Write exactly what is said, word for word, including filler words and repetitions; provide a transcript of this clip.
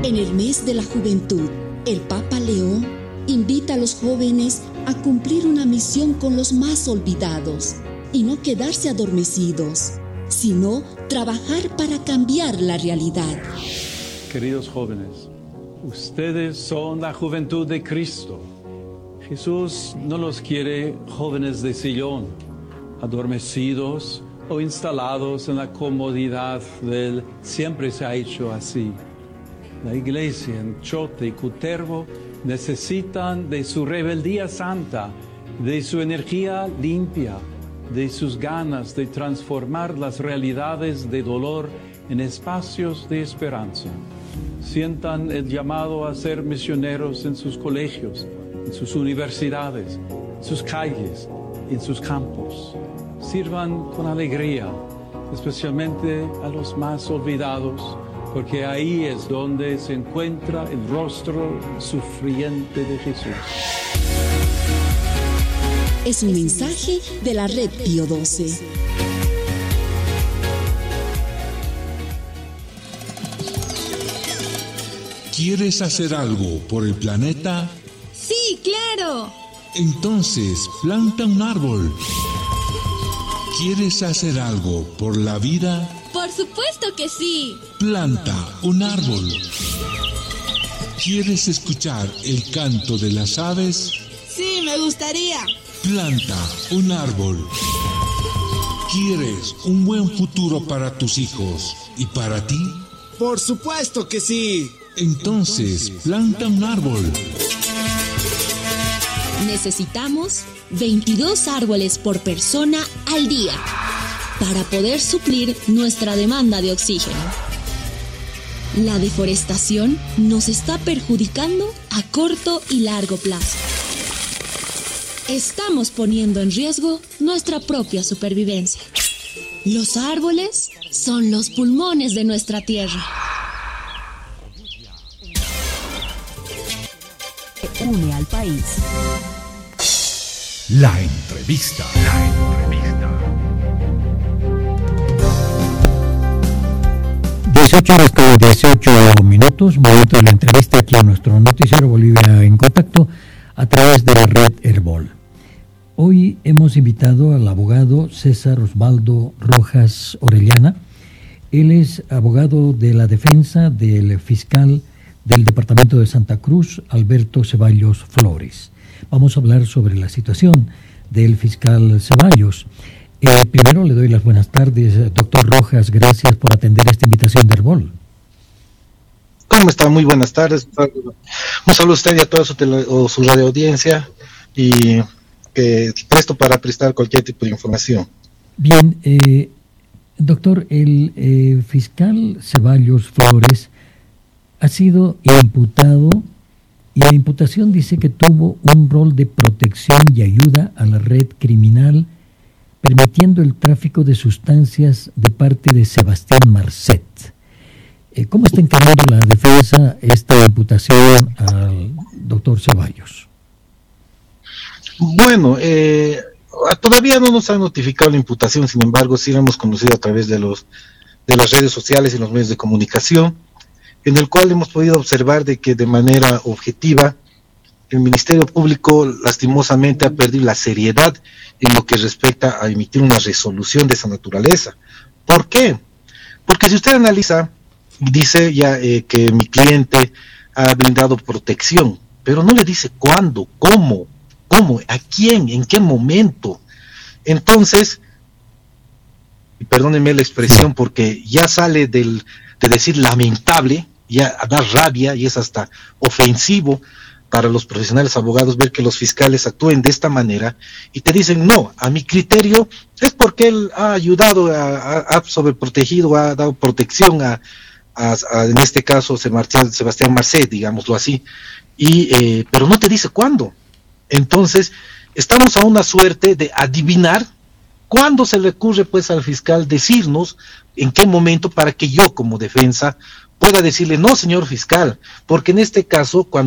En el mes de la juventud, el Papa León invita a los jóvenes a cumplir una misión con los más olvidados y no quedarse adormecidos, sino trabajar para cambiar la realidad. Queridos jóvenes, ustedes son la juventud de Cristo. Jesús no los quiere jóvenes de sillón, adormecidos o instalados en la comodidad del siempre se ha hecho así. La iglesia en Chote y Cutervo necesitan de su rebeldía santa, de su energía limpia, de sus ganas de transformar las realidades de dolor en espacios de esperanza. Sientan el llamado a ser misioneros en sus colegios, en sus universidades, en sus calles, en sus campos. Sirvan con alegría, especialmente a los más olvidados, porque ahí es donde se encuentra el rostro sufriente de Jesús. Es un mensaje de la Red Pío doce. ¿Quieres hacer algo por el planeta? ¡Sí, claro! Entonces, planta un árbol. ¿Quieres hacer algo por la vida? ¡Por supuesto que sí! Planta un árbol. ¿Quieres escuchar el canto de las aves? ¡Sí, me gustaría! Planta un árbol. ¿Quieres un buen futuro para tus hijos y para ti? ¡Por supuesto que sí! Entonces, planta un árbol. Necesitamos veintidós árboles por persona al día para poder suplir nuestra demanda de oxígeno. La deforestación nos está perjudicando a corto y largo plazo. Estamos poniendo en riesgo nuestra propia supervivencia. Los árboles son los pulmones de nuestra tierra. Une al país. La entrevista. La entrevista. dieciocho horas con dieciocho minutos, momento de la entrevista aquí en nuestro noticiero Bolivia en Contacto a través de la red Herbol. Hoy hemos invitado al abogado César Osvaldo Rojas Orellana. Él es abogado de la defensa del fiscal del departamento de Santa Cruz, Alberto Ceballos Flores. Vamos a hablar sobre la situación del fiscal Ceballos. Eh, primero le doy las buenas tardes, doctor Rojas, gracias por atender esta invitación de Herbol. ¿Cómo está? Muy buenas tardes. Un saludo a usted y a toda su, tele, o su radio audiencia y eh, presto para prestar cualquier tipo de información. Bien, eh, doctor, el eh, fiscal Ceballos Flores ha sido imputado y la imputación dice que tuvo un rol de protección y ayuda a la red criminal, permitiendo el tráfico de sustancias de parte de Sebastián Marcet. Eh, ¿Cómo está encarando la defensa esta imputación al doctor Ceballos? Bueno, eh, todavía no nos han notificado la imputación, sin embargo, sí la hemos conocido a través de los de las redes sociales y los medios de comunicación, en el cual hemos podido observar de que de manera objetiva el Ministerio Público lastimosamente ha perdido la seriedad en lo que respecta a emitir una resolución de esa naturaleza. ¿Por qué? Porque si usted analiza, dice ya eh, que mi cliente ha brindado protección, pero no le dice cuándo, cómo, cómo, a quién, en qué momento. Entonces, perdónenme la expresión porque ya sale del, de decir lamentable, ya da rabia y es hasta ofensivo para los profesionales abogados ver que los fiscales actúen de esta manera y te dicen, no, a mi criterio es porque él ha ayudado, a, a, ha sobreprotegido, ha dado protección a, a, a en este caso Sebastián Marcet, digámoslo así, y eh, pero no te dice cuándo. Entonces, estamos a una suerte de adivinar cuándo se le ocurre pues al fiscal decirnos en qué momento para que yo como defensa pueda decirle, no señor fiscal, porque en este caso cuando